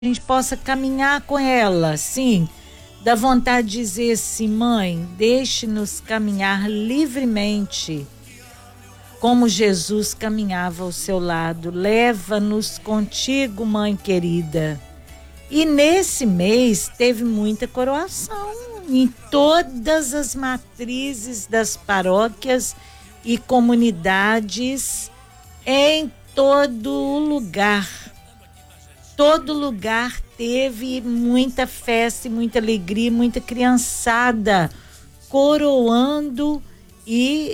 a gente possa caminhar com ela, sim. Dá vontade de dizer assim, mãe, deixe-nos caminhar livremente, como Jesus caminhava ao seu lado. Leva-nos contigo, mãe querida. E nesse mês teve muita coroação em todas as matrizes das paróquias e comunidades, em todo lugar. Todo lugar teve muita festa, muita alegria, muita criançada coroando e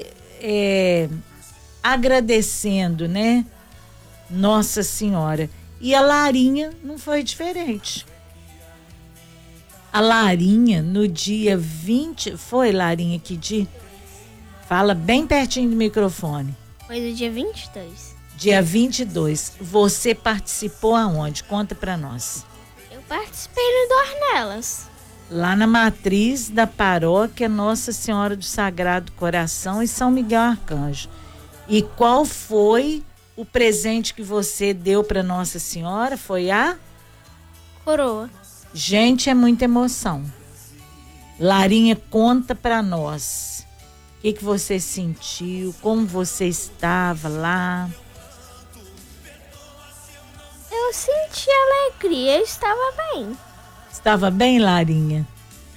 agradecendo, né? Nossa Senhora. E a Larinha não foi diferente. A Larinha, no dia 20... Foi, Larinha, que dia? Fala bem pertinho do microfone. Foi do dia 22. Dia 22. Você participou aonde? Conta pra nós. Eu participei no Dornelas. Lá na matriz da paróquia Nossa Senhora do Sagrado Coração e São Miguel Arcanjo. E qual foi o presente que você deu para Nossa Senhora? Foi a coroa. Gente, é muita emoção. Larinha, conta para nós. O que você sentiu? Como você estava lá? Eu senti alegria, eu estava bem. Estava bem, Larinha?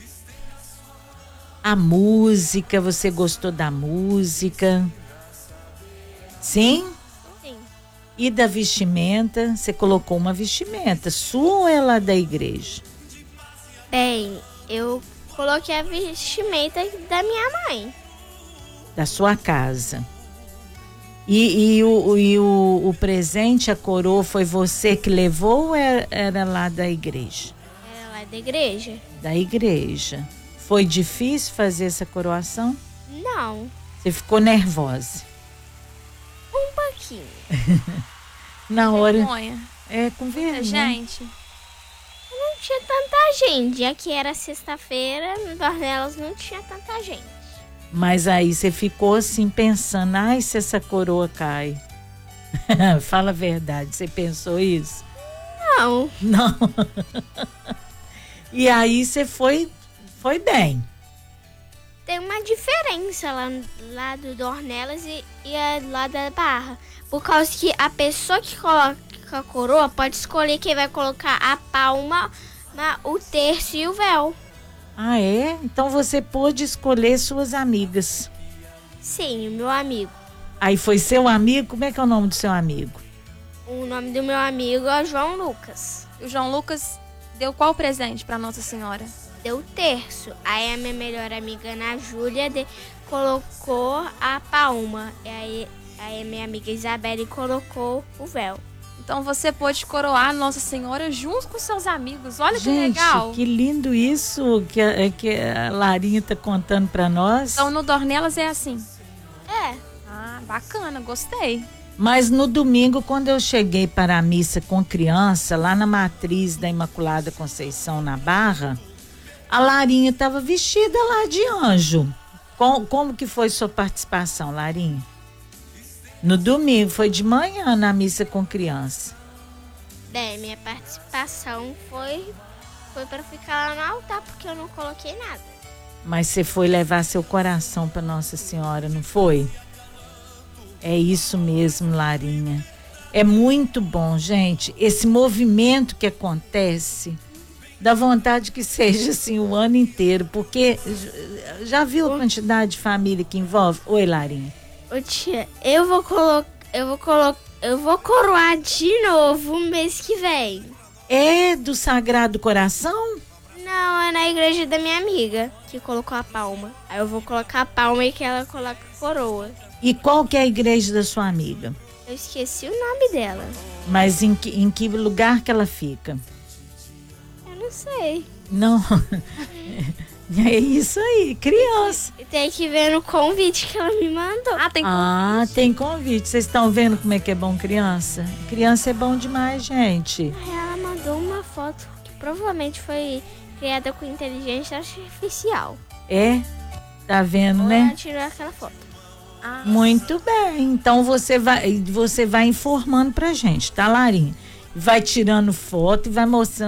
A música, você gostou da música? Sim? Sim. E da vestimenta? Você colocou uma vestimenta sua ou é lá da igreja? Bem, eu coloquei a vestimenta da minha mãe. Da sua casa. E o presente, a coroa, foi você que levou ou era lá da igreja? Era lá da igreja. Da igreja. Foi difícil fazer essa coroação? Não. Você ficou nervosa? Um pouquinho. Na hora. Vergonha. Com vergonha. Gente, não tinha tanta gente. Aqui era sexta-feira, no Dornelas não tinha tanta gente. Mas aí você ficou assim pensando, ai, se essa coroa cai. Fala a verdade, você pensou isso? Não. Não. E aí você foi bem. Tem uma diferença lá do Dornelas e lá da Barra. Por causa que a pessoa que coloca a coroa pode escolher quem vai colocar a palma, o terço e o véu. Ah, é? Então você pôde escolher suas amigas. Sim, o meu amigo. Aí foi seu amigo? Como é que é o nome do seu amigo? O nome do meu amigo é João Lucas. O João Lucas deu qual presente para Nossa Senhora? Deu o terço. Aí a minha melhor amiga, Ana Júlia, colocou a palma. E aí a minha amiga Isabelle colocou o véu. Então você pôde coroar Nossa Senhora junto com seus amigos. Olha que Gente, legal. Que lindo isso que a Larinha tá contando para nós. Então no Dornelas é assim? É. Ah, bacana, gostei. Mas no domingo, quando eu cheguei para a missa com criança, lá na matriz da Imaculada Conceição, na Barra, a Larinha estava vestida lá de anjo. Como que foi sua participação, Larinha? No domingo, foi de manhã na missa com criança. Bem, minha participação foi para ficar lá no altar, porque eu não coloquei nada. Mas você foi levar seu coração para Nossa Senhora, não foi? É isso mesmo, Larinha. É muito bom, gente. Esse movimento que acontece, dá vontade que seja assim o ano inteiro, porque já viu a quantidade de família que envolve? Oi, Larinha. Ô tia, eu vou coroar de novo mês que vem. É do Sagrado Coração? Não, é na igreja da minha amiga que colocou a palma. Aí eu vou colocar a palma e que ela coloca a coroa. E qual que é a igreja da sua amiga? Eu esqueci o nome dela. Mas em que lugar que ela fica? Eu não sei. Não. É isso aí, criança. Tem que ver no convite que ela me mandou. Tem convite. Vocês estão vendo como é que é bom criança? Criança é bom demais, gente. Ela mandou uma foto que provavelmente foi criada com inteligência artificial. É? Tá vendo, né? Ela tirou aquela foto. Muito bem. Então você vai informando pra gente, tá, Larinha? vai tirando foto e vai mostrando